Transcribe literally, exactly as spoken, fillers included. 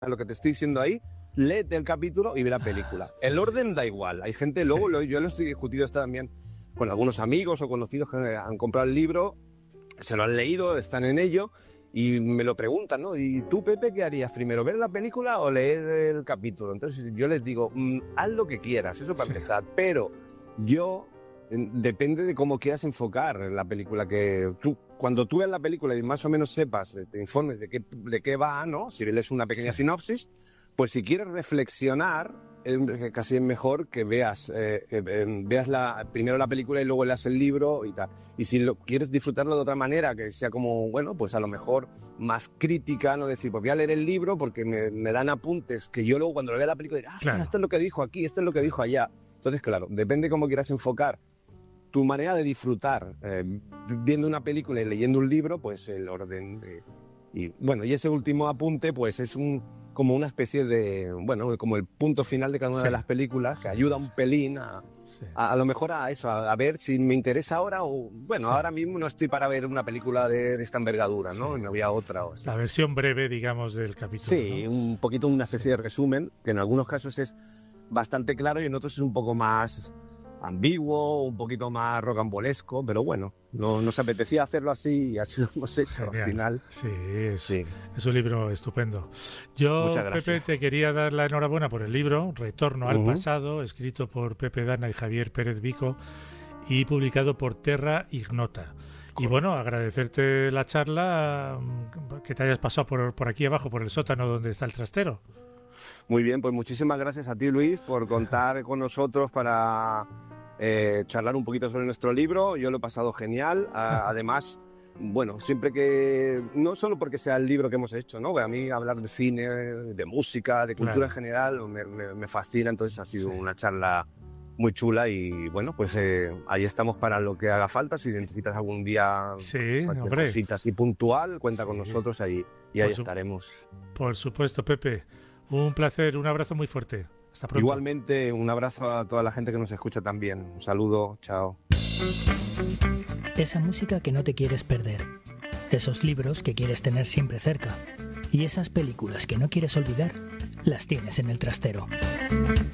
lo que te estoy diciendo ahí, léete el capítulo y ve la película. El orden da igual. Hay gente, luego sí. lo, yo lo estoy discutido esto también con algunos amigos o conocidos que han comprado el libro, se lo han leído, están en ello y me lo preguntan, ¿no? ¿Y tú, Pepe, qué harías primero, ver la película o leer el capítulo? Entonces yo les digo, mmm, haz lo que quieras, eso para sí. empezar, pero yo, depende de cómo quieras enfocar la película, que tú, cuando tú veas la película y más o menos sepas, te informes de qué, de qué va, ¿no? Si lees una pequeña sí. sinopsis, pues si quieres reflexionar, eh, casi es mejor que veas, eh, eh, veas la, primero la película y luego leas el libro y tal. Y si lo, quieres disfrutarlo de otra manera, que sea como, bueno, pues a lo mejor más crítica, no decir, pues voy a leer el libro porque me, me dan apuntes, que yo luego cuando lo vea la película diré, ah, claro. esto es lo que dijo aquí, esto es lo que dijo allá. Entonces, claro, depende cómo quieras enfocar tu manera de disfrutar eh, viendo una película y leyendo un libro, pues el orden de, y bueno, y ese último apunte pues es un como una especie de, bueno, como el punto final de cada una sí. de las películas, que ayuda un pelín a, sí. a, a lo mejor a eso, a, a ver si me interesa ahora o, bueno, sí. ahora mismo no estoy para ver una película de, de esta envergadura, ¿no? Sí. Me voy a otra o así. La versión breve, digamos, del capítulo. Sí, ¿no? Un poquito una especie sí. de resumen, que en algunos casos es bastante claro y en otros es un poco más ambiguo, un poquito más rocambolesco, pero bueno, no, nos apetecía hacerlo así y así lo hemos hecho. Genial. Al final. Sí es, sí, es un libro estupendo. Yo, Pepe, te quería dar la enhorabuena por el libro, Retorno al uh-huh. pasado, escrito por Pepe Dana y Javier Pérez Vico y publicado por Terra Ignota. Y bueno, agradecerte la charla, que te hayas pasado por, por aquí abajo, por el sótano donde está el trastero. Muy bien, pues muchísimas gracias a ti, Luis, por contar con nosotros para eh, charlar un poquito sobre nuestro libro. Yo lo he pasado genial. A, además, bueno, siempre que... No solo porque sea el libro que hemos hecho, ¿no? A mí hablar de cine, de música, de cultura claro. en general, me, me, me fascina. Entonces ha sido sí. una charla muy chula y bueno, pues eh, ahí estamos para lo que haga falta. Si necesitas algún día sí, cualquier hombre. cosita así puntual, cuenta sí. con nosotros ahí y ahí por su... estaremos. Por supuesto, Pepe. Un placer, un abrazo muy fuerte. Hasta pronto. Igualmente, un abrazo a toda la gente que nos escucha también. Un saludo, chao. Esa música que no te quieres perder. Esos libros que quieres tener siempre cerca. Y esas películas que no quieres olvidar, las tienes en el trastero.